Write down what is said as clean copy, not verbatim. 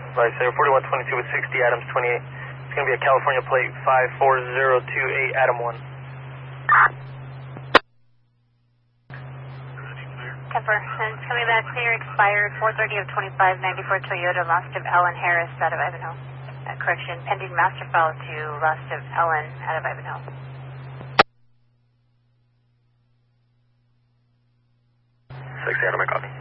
Vice Air 4122 with 60 Adams 28. It's going to be a California plate 54028 Adam 1. Kemper, it's coming back clear, expired 4:30 of 2594 Toyota, lost of Ellen Harris out of Ivanhoe. Correction, pending master file to lost of Ellen out of Ivanhoe. 60 Adam, I copy.